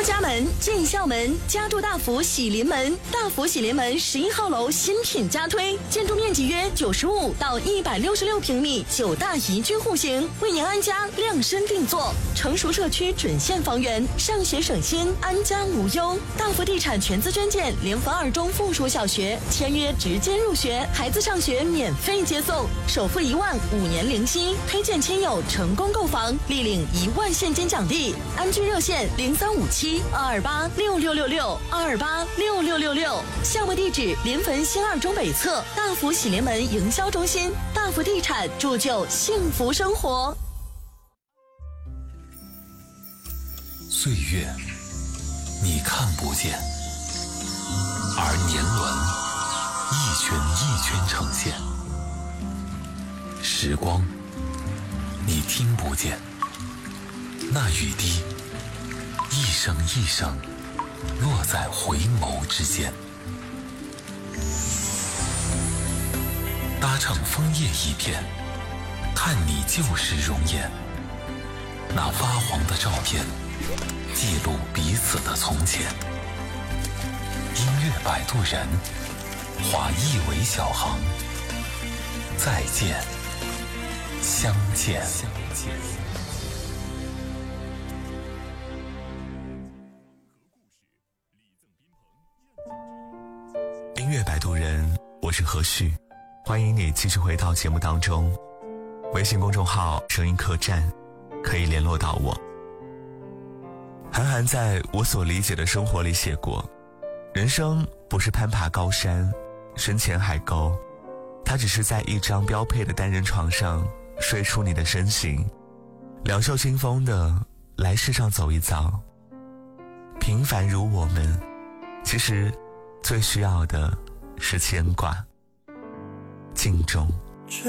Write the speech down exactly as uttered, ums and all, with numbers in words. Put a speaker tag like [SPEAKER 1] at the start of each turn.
[SPEAKER 1] 家门进校门，家住大福喜临门。大福喜临门十一号楼新品加推，建筑面积约九十五到一百六十六平米，九大宜居户型，为您安家量身定做。成熟社区准现房源，上学省心，安家无忧。大福地产全资捐建联合二中附属小学，签约直接入学，孩子上学免费接送，首付一万，五年零息，推荐亲友成功购房，立领一万现金奖励。安居热线零三五七二二八六六六六二二八六六六六，项目地址临汾新二中北侧大福喜临门营销中心。大福地产铸就幸福生活。
[SPEAKER 2] 岁月你看不见，而年轮一圈一圈呈现。时光你听不见，那雨滴一声一声落在回眸之间。搭乘枫叶一片，看你旧时容颜。那发黄的照片，记录彼此的从前。音乐摆渡人，划一尾小航。再见，相见。相见。
[SPEAKER 3] 音乐摆渡人，我是何旭，欢迎你继续回到节目当中。微信公众号声音客栈可以联络到我。韩寒在我所理解的生活里写过，人生不是攀爬高山深潜海沟，它只是在一张标配的单人床上睡出你的身形，两袖清风的来世上走一遭。平凡如我们，其实最需要的是牵挂。敬重。